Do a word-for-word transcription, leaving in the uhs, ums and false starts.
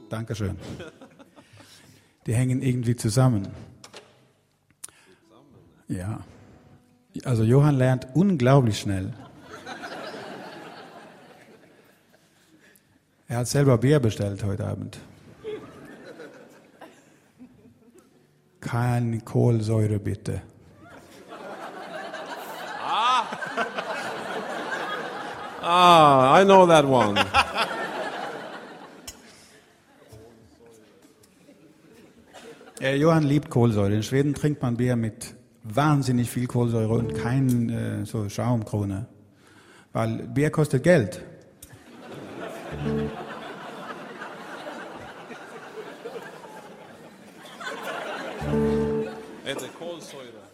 Dankeschön. Die hängen irgendwie zusammen. Ja. Also Johann lernt unglaublich schnell. Er hat selber Bier bestellt heute Abend. Keine Kohlensäure bitte. Ah, ah I know that one. Ja, Johann liebt Kohlensäure. In Schweden trinkt man Bier mit wahnsinnig viel Kohlensäure und kein äh, so Schaumkrone. Weil Bier kostet Geld. It's a Kohlensäure.